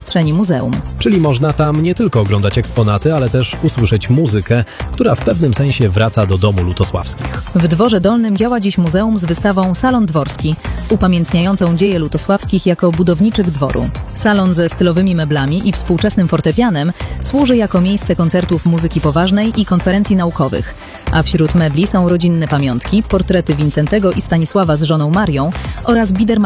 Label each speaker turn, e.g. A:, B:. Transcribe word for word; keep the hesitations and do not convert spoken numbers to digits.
A: przestrzeni muzeum.
B: Czyli można tam nie tylko oglądać eksponaty, ale też usłyszeć muzykę, która w pewnym sensie wraca do domu Lutosławskich.
A: W Dworze Dolnym działa dziś muzeum z wystawą Salon Dworski, upamiętniającą dzieje Lutosławskich jako budowniczych dworu. Salon ze stylowymi meblami i współczesnym fortepianem służy jako miejsce koncertów muzyki poważnej i konferencji naukowych, a wśród mebli są rodzinne pamiątki, portrety Wincentego i Stanisława z żoną Marią oraz biedermajera